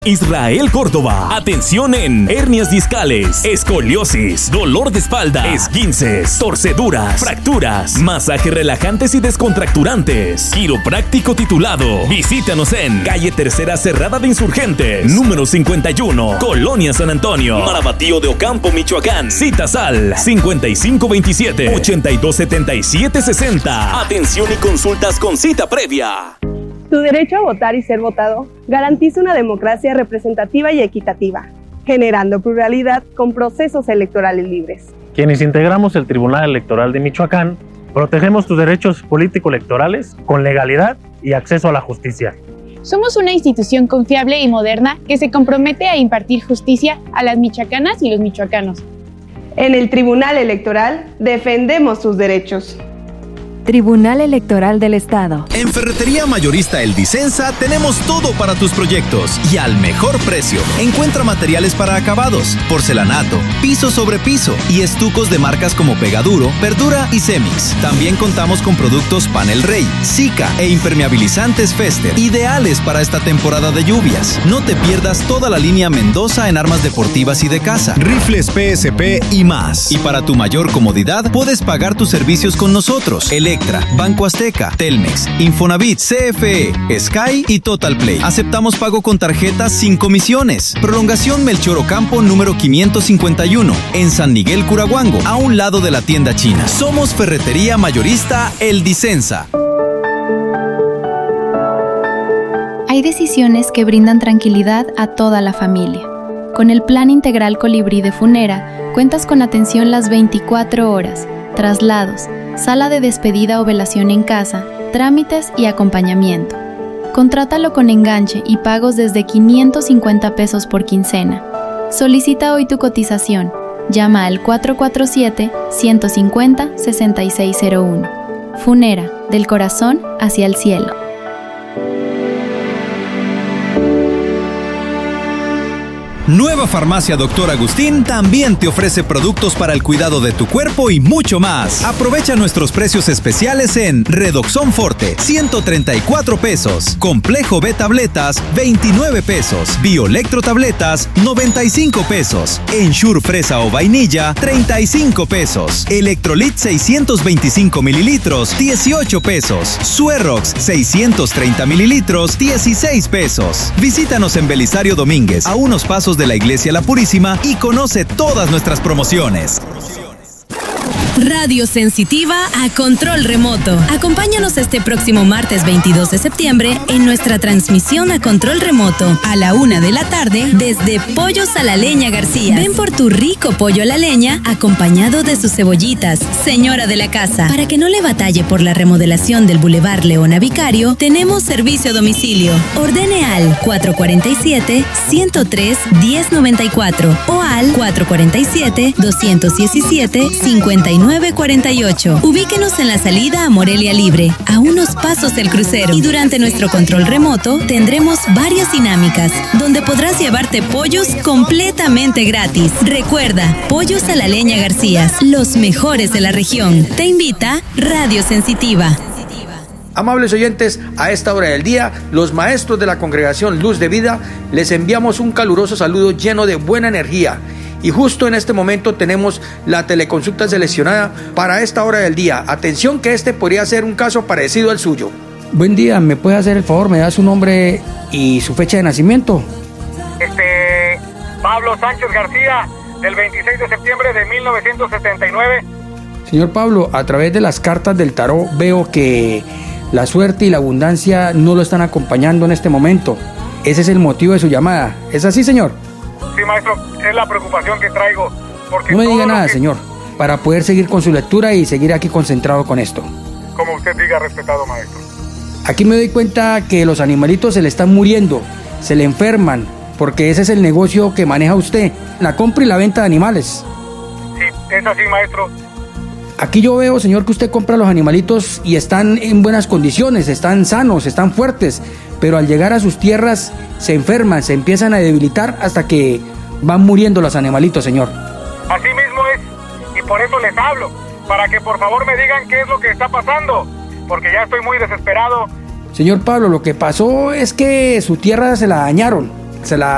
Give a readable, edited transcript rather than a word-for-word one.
Israel Córdoba. Atención en hernias discales, escoliosis, dolor de espalda, esguinces, torceduras, fracturas, masajes relajantes y descontracturantes. Quiropráctico titulado. Visítanos en calle Tercera Cerrada de Insurgentes, número 51, Colonia San Antonio, Marabatío de Ocampo, Michoacán. Citas al 5527-827760. Atención y consultas con cita previa. Tu derecho a votar y ser votado garantiza una democracia representativa y equitativa, generando pluralidad con procesos electorales libres. Quienes integramos el Tribunal Electoral de Michoacán, protegemos tus derechos político-electorales con legalidad y acceso a la justicia. Somos una institución confiable y moderna que se compromete a impartir justicia a las michoacanas y los michoacanos. En el Tribunal Electoral defendemos tus derechos. Tribunal Electoral del Estado. En Ferretería Mayorista El Disensa tenemos todo para tus proyectos y al mejor precio. Encuentra materiales para acabados, porcelanato, piso sobre piso y estucos de marcas como Pegaduro, Verdura y Cemix. También contamos con productos Panel Rey, Sika e impermeabilizantes Fester, ideales para esta temporada de lluvias. No te pierdas toda la línea Mendoza en armas deportivas y de casa, rifles PSP y más. Y para tu mayor comodidad, puedes pagar tus servicios con nosotros. Electra, Banco Azteca, Telmex, Infonavit, CFE, Sky y Total Play. Aceptamos pago con tarjetas sin comisiones. Prolongación Melchor Ocampo número 551 en San Miguel Curahuango, a un lado de la tienda china. Somos Ferretería Mayorista El Disensa. Hay decisiones que brindan tranquilidad a toda la familia. Con el Plan Integral Colibrí de Funera, cuentas con atención las 24 horas, traslados, sala de despedida o velación en casa, trámites y acompañamiento. Contrátalo con enganche y pagos desde 550 pesos por quincena. Solicita hoy tu cotización. Llama al 447-150-6601. Funera, del corazón hacia el cielo. Nueva Farmacia Dr. Agustín también te ofrece productos para el cuidado de tu cuerpo y mucho más. Aprovecha nuestros precios especiales en Redoxon Forte, 134 pesos. Complejo B Tabletas, 29 pesos. Bioelectro Tabletas, 95 pesos. Ensure Fresa o Vainilla, 35 pesos. Electrolit 625 mililitros, 18 pesos. Suerox 630 mililitros, 16 pesos. Visítanos en Belisario Domínguez, a unos pasos de la Iglesia La Purísima, y conoce todas nuestras promociones. Radio Sensitiva a control remoto. Acompáñanos este próximo martes 22 de septiembre en nuestra transmisión a control remoto a la 1 de la tarde desde Pollos a la Leña García. Ven por tu rico pollo a la leña acompañado de sus cebollitas, señora de la casa. Para que no le batalle por la remodelación del Boulevard Leona Vicario, tenemos servicio a domicilio. Ordene al 447-103-1094 o al 447-217-5948. Ubíquenos en la salida a Morelia Libre, a unos pasos del crucero. Y durante nuestro control remoto tendremos varias dinámicas donde podrás llevarte pollos completamente gratis. Recuerda, Pollos a la Leña García, los mejores de la región. Te invita Radio Sensitiva. Amables oyentes, a esta hora del día, los maestros de la Congregación Luz de Vida les enviamos un caluroso saludo lleno de buena energía. Y justo en este momento tenemos la teleconsulta seleccionada para esta hora del día. Atención, que este podría ser un caso parecido al suyo. Buen día, ¿me puede hacer el favor? ¿Me da su nombre y su fecha de nacimiento? Pablo Sánchez García, del 26 de septiembre de 1979. Señor Pablo, a través de las cartas del tarot veo que la suerte y la abundancia no lo están acompañando en este momento. Ese es el motivo de su llamada. ¿Es así, señor? Sí, maestro, es la preocupación que traigo. Porque no me diga nada, señor, para poder seguir con su lectura y seguir aquí concentrado con esto. Como usted diga, respetado maestro. Aquí me doy cuenta que los animalitos se le están muriendo, se le enferman, porque ese es el negocio que maneja usted, la compra y la venta de animales. Sí, es así, maestro. Aquí yo veo, señor, que usted compra los animalitos y están en buenas condiciones, están sanos, están fuertes, pero al llegar a sus tierras se enferman, se empiezan a debilitar hasta que van muriendo los animalitos, señor. Así mismo es, y por eso les hablo, para que por favor me digan qué es lo que está pasando, porque ya estoy muy desesperado. Señor Pablo, lo que pasó es que su tierra se la dañaron, se la